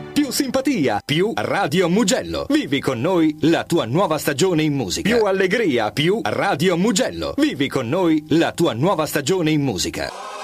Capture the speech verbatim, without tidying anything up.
più simpatia, più Radio Mugello. Vivi con noi la tua nuova stagione in musica. Più allegria, più Radio Mugello. Vivi con noi la tua nuova stagione in musica.